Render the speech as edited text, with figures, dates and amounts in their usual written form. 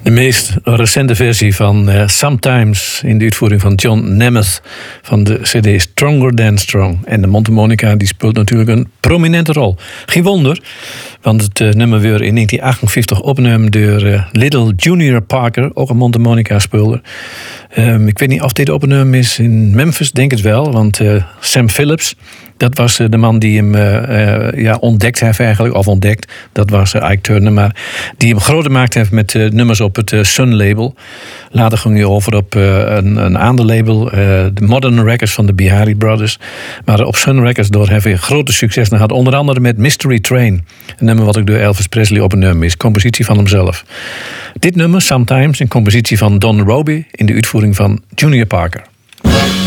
De meest recente versie van Sometimes in de uitvoering van John Nemeth van de CD Stronger Than Strong. En de mondharmonica die speelt natuurlijk een prominente rol. Geen wonder, want het nummer weer in 1958 opgenomen door Little Junior Parker, ook een mondharmonica-speler. Ik weet niet of dit opgenomen is in Memphis, denk het wel, want Sam Phillips, dat was de man die hem ontdekt heeft eigenlijk, of ontdekt. Dat was Ike Turner, maar die hem groot gemaakt heeft met nummers op het Sun-label. Later ging hij over op een ander label, de Modern Records van de Bihari Brothers. Maar op Sun Records door heeft hij grote succes gehad, onder andere met Mystery Train. Een nummer wat ook door Elvis Presley opgenomen is, compositie van hemzelf. Dit nummer, Sometimes, een compositie van Don Robey in de uitvoering van Junior Parker.